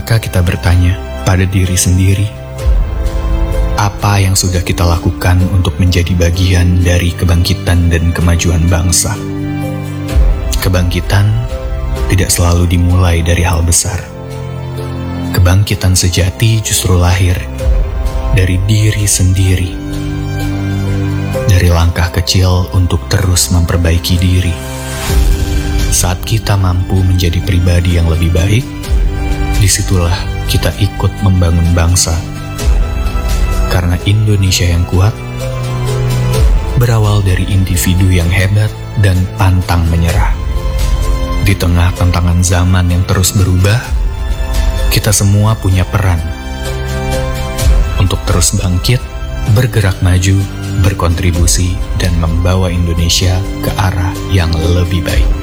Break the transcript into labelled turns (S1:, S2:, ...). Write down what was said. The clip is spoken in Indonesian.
S1: Pernahkah kita bertanya pada diri sendiri, apa yang sudah kita lakukan untuk menjadi bagian dari kebangkitan dan kemajuan bangsa? Kebangkitan tidak selalu dimulai dari hal besar. Kebangkitan sejati justru lahir dari diri sendiri, dari langkah kecil untuk terus memperbaiki diri. Saat kita mampu menjadi pribadi yang lebih baik, disitulah kita ikut membangun bangsa. Karena Indonesia yang kuat berawal dari individu yang hebat dan pantang menyerah. Di tengah tantangan zaman yang terus berubah, kita semua punya peran untuk terus bangkit, bergerak maju, berkontribusi, dan membawa Indonesia ke arah yang lebih baik.